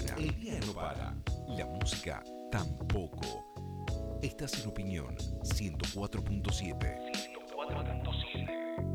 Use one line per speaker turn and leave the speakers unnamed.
frena, el día no para, la música tampoco. Estás en Opinión 104.7. 104.7.